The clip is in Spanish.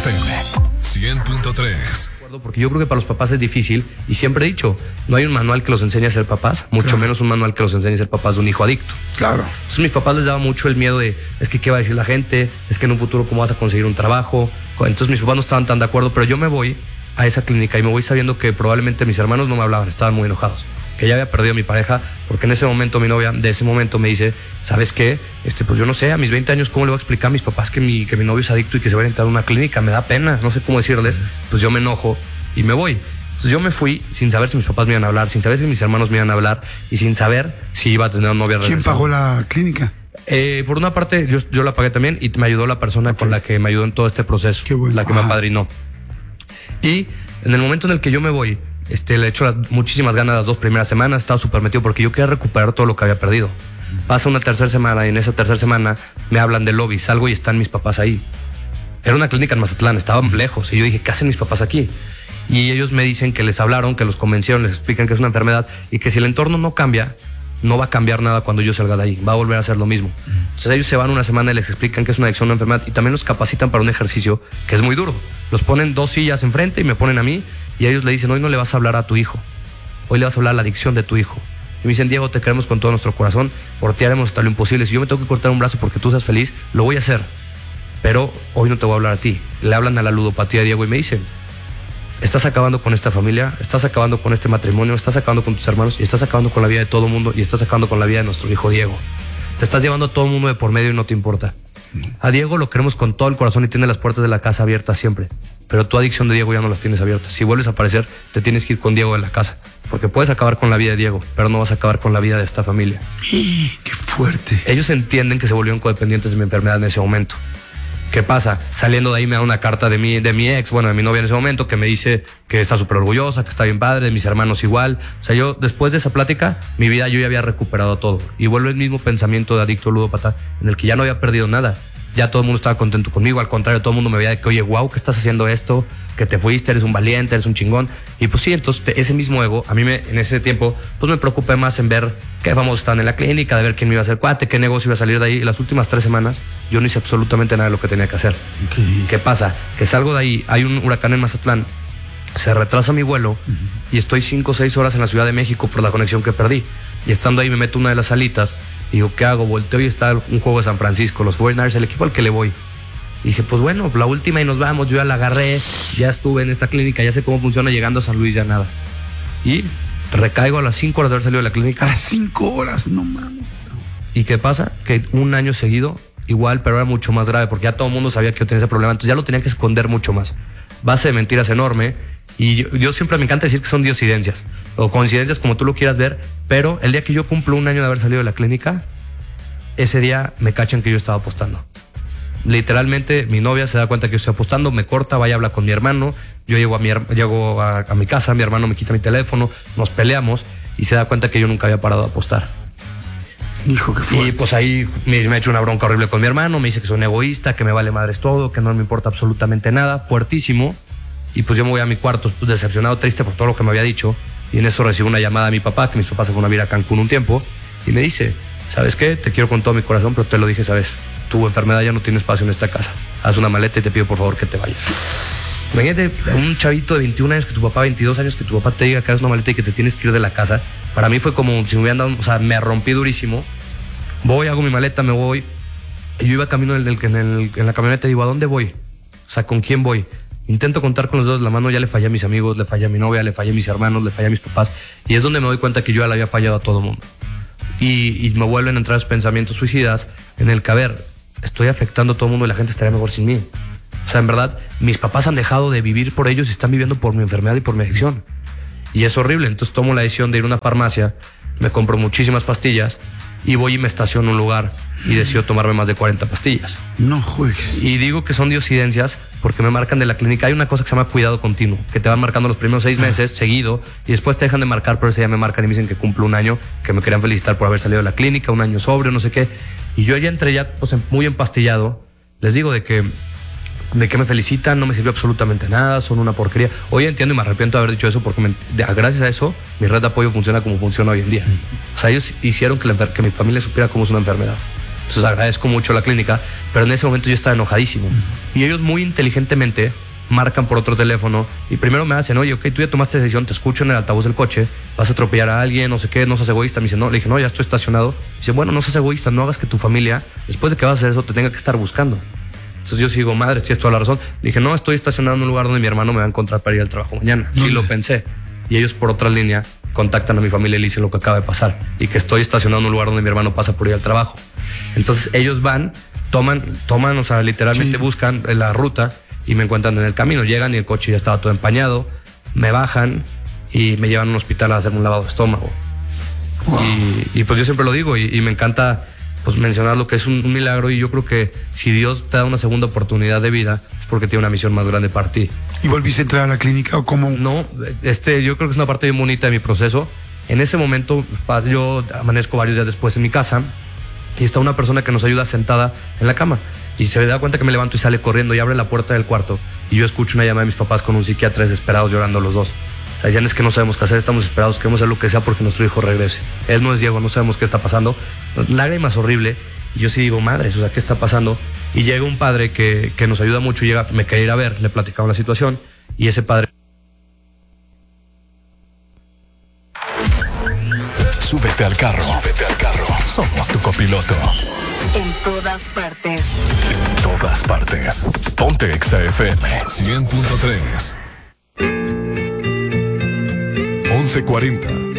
FM 100.3. Porque yo creo que para los papás es difícil y siempre he dicho, no hay un manual que los enseñe a ser papás, mucho menos un manual que los enseñe a ser papás de un hijo adicto. Claro. Entonces mis papás les daba mucho el miedo de, es que qué va a decir la gente, es que en un futuro cómo vas a conseguir un trabajo. Entonces mis papás no estaban tan de acuerdo, pero yo me voy a esa clínica y me voy sabiendo que probablemente mis hermanos no me hablaban, estaban muy enojados, que ya había perdido a mi pareja, porque en ese momento mi novia de ese momento me dice, ¿sabes qué? Pues yo no sé, a mis 20 años, ¿cómo le voy a explicar a mis papás que mi novio es adicto y que se va a entrar a una clínica? Me da pena, no sé cómo decirles. Pues yo me enojo y me voy. Entonces yo me fui sin saber si mis papás me iban a hablar, sin saber si mis hermanos me iban a hablar y sin saber si iba a tener una novia. ¿Quién pagó la clínica? Por una parte yo la pagué también y me ayudó la persona con la que me ayudó en todo este proceso. Qué bueno. La que me apadrinó. Y en el momento en el que yo me voy, le echo muchísimas ganas las 2 primeras semanas, estaba súper metido porque yo quería recuperar todo lo que había perdido. Pasa una tercera semana y en esa tercera semana me hablan del lobby, salgo y están mis papás ahí. Era una clínica en Mazatlán, estaban lejos y yo dije, ¿qué hacen mis papás aquí? Y ellos me dicen que les hablaron, que los convencieron, les explican que es una enfermedad y que si el entorno no cambia, no va a cambiar nada cuando yo salga de ahí, va a volver a hacer lo mismo. Entonces ellos se van una semana y les explican que es una adicción, una enfermedad y también los capacitan para un ejercicio que es muy duro. Los ponen 2 sillas enfrente y me ponen a mí y ellos le dicen, hoy no le vas a hablar a tu hijo, hoy le vas a hablar a la adicción de tu hijo. Y me dicen, Diego, te queremos con todo nuestro corazón, por ti haremos hasta lo imposible. Si yo me tengo que cortar un brazo porque tú seas feliz, lo voy a hacer, pero hoy no te voy a hablar a ti. Le hablan a la ludopatía de Diego y me dicen, estás acabando con esta familia, estás acabando con este matrimonio, estás acabando con tus hermanos y estás acabando con la vida de todo el mundo y estás acabando con la vida de nuestro hijo Diego. Te estás llevando a todo el mundo de por medio y no te importa. A Diego lo queremos con todo el corazón y tiene las puertas de la casa abiertas siempre, pero tu adicción de Diego ya no las tienes abiertas. Si vuelves a aparecer, te tienes que ir con Diego en la casa, porque puedes acabar con la vida de Diego, pero no vas a acabar con la vida de esta familia. ¡Qué fuerte! Ellos entienden que se volvieron codependientes de mi enfermedad en ese momento. ¿Qué pasa? Saliendo de ahí me da una carta de mi ex, bueno, de mi novia en ese momento, que me dice que está súper orgullosa, que está bien padre, de mis hermanos igual. O sea, yo después de esa plática, mi vida yo ya había recuperado todo. Y vuelve el mismo pensamiento de adicto ludópata, en el que ya no había perdido nada. Ya todo el mundo estaba contento conmigo, al contrario, todo el mundo me veía de que, oye, wow, ¿qué estás haciendo esto? Que te fuiste, eres un valiente, eres un chingón. Y pues sí, entonces ese mismo ego, a mí en ese tiempo, pues me preocupé más en ver qué famosos estaban en la clínica, de ver quién me iba a hacer cuate, qué negocio iba a salir de ahí. Y las últimas 3 semanas, yo no hice absolutamente nada de lo que tenía que hacer. Okay. ¿Qué pasa? Que salgo de ahí, hay un huracán en Mazatlán, se retrasa mi vuelo y estoy 5 o 6 horas en la Ciudad de México por la conexión que perdí. Y estando ahí me meto una de las salitas y digo, ¿qué hago? Volteo y está un juego de San Francisco, los 49ers, el equipo al que le voy. Y dije, pues bueno, la última y nos vamos, yo ya la agarré, ya estuve en esta clínica, ya sé cómo funciona, llegando a San Luis ya nada. Y recaigo a las 5 horas de haber salido de la clínica. A las 5 horas, no mames. ¿Y qué pasa? Que un año seguido, igual, pero era mucho más grave, porque ya todo el mundo sabía que yo tenía ese problema, entonces ya lo tenía que esconder mucho más. Base de mentiras enorme, y yo siempre me encanta decir que son diosidencias, o coincidencias como tú lo quieras ver, pero el día que yo cumplo un año de haber salido de la clínica, ese día me cachan que yo estaba apostando. Literalmente mi novia se da cuenta que yo estoy apostando, me corta, vaya a hablar con mi hermano, yo llego a mi casa, mi hermano me quita mi teléfono, nos peleamos y se da cuenta que yo nunca había parado de apostar. Hijo, qué fuerte. Y pues ahí me he hecho una bronca horrible con mi hermano, me dice que soy un egoísta, que me vale madres todo, que no me importa absolutamente nada, fuertísimo. Y pues yo me voy a mi cuarto pues, decepcionado, triste por todo lo que me había dicho, y en eso recibo una llamada de mi papá, que mis papás se fueron a vivir a Cancún un tiempo, y me dice, ¿sabes qué? Te quiero con todo mi corazón, pero te lo dije, ¿sabes? Tu enfermedad ya no tiene espacio en esta casa. Haz una maleta y te pido por favor que te vayas. Imagínate un chavito de 21 años, que tu papá, 22 años, que tu papá te diga que hagas una maleta y que te tienes que ir de la casa. Para mí fue como si me hubieran dado, o sea, me rompí durísimo. Voy, hago mi maleta, me voy. Y yo iba camino en la camioneta y digo, ¿a dónde voy? O sea, ¿con quién voy? Intento contar con los dedos de la mano, ya le fallé a mis amigos, le fallé a mi novia, le fallé a mis hermanos, le fallé a mis papás. Y es donde me doy cuenta que yo ya le había fallado a todo el mundo. Y me vuelven a entrar esos pensamientos suicidas en el que, a ver, estoy afectando a todo el mundo y la gente estaría mejor sin mí. O sea, en verdad, mis papás han dejado de vivir por ellos y están viviendo por mi enfermedad y por mi adicción. Y es horrible. Entonces tomo la decisión de ir a una farmacia, me compro muchísimas pastillas y voy y me estaciono en un lugar y decido tomarme más de 40 pastillas. No juegues. Y digo que son diosidencias porque me marcan de la clínica. Hay una cosa que se llama cuidado continuo, que te van marcando los primeros 6 meses seguido y después te dejan de marcar, pero ese día me marcan y me dicen que cumplo un año, que me querían felicitar por haber salido de la clínica, un año sobrio, no sé qué. Y yo ya entré ya pues, muy empastillado. Les digo de que me felicitan, no me sirvió absolutamente nada, son una porquería. Hoy entiendo y me arrepiento de haber dicho eso porque gracias a eso mi red de apoyo funciona como funciona hoy en día. O sea, ellos hicieron que mi familia supiera cómo es una enfermedad. Entonces agradezco mucho la clínica, pero en ese momento yo estaba enojadísimo. Y ellos muy inteligentemente marcan por otro teléfono y primero me hacen, oye, ok, tú ya tomaste decisión, te escucho en el altavoz del coche, vas a atropellar a alguien, no sé qué, no seas egoísta. Me dice, no, le dije, no, ya estoy estacionado. Me dice, bueno, no seas egoísta, no hagas que tu familia, después de que vas a hacer eso, te tenga que estar buscando. Entonces yo sigo, madre, tienes toda la razón. Le dije, no, estoy estacionado en un lugar donde mi hermano me va a encontrar para ir al trabajo mañana. Sí, lo pensé. Y ellos por otra línea contactan a mi familia y le dicen lo que acaba de pasar y que estoy estacionado en un lugar donde mi hermano pasa por ir al trabajo. Entonces ellos van, toman, o sea, literalmente buscan la ruta y me encuentran en el camino. Llegan y el coche ya estaba todo empañado, me bajan y me llevan a un hospital a hacerme un lavado de estómago. Wow. Y pues yo siempre lo digo y me encanta pues mencionar lo que es un milagro, y yo creo que si Dios te da una segunda oportunidad de vida es porque tiene una misión más grande para ti. ¿Y volviste a entrar a la clínica o cómo? No, yo creo que es una parte bien bonita de mi proceso. En ese momento yo amanezco varios días después en mi casa y está una persona que nos ayuda sentada en la cama y se da cuenta que me levanto y sale corriendo y abre la puerta del cuarto y yo escucho una llamada de mis papás con un psiquiatra desesperados llorando los dos. O sea, ya es que no sabemos qué hacer, estamos desesperados, queremos hacer lo que sea porque nuestro hijo regrese. Él no es Diego, no sabemos qué está pasando. Lágrimas horrible. Y yo sí digo, madres, o sea, ¿qué está pasando? Y llega un padre que nos ayuda mucho, me quería ir a ver, le platicaba la situación y ese padre... Súbete al carro. Somos tu copiloto. En todas partes. En todas partes. Ponte Exa FM 100.3. 11:40.